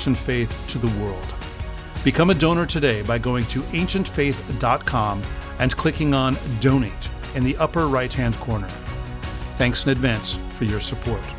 Ancient Faith to the world. Become a donor today by going to ancientfaith.com and clicking on Donate in the upper right-hand corner. Thanks in advance for your support.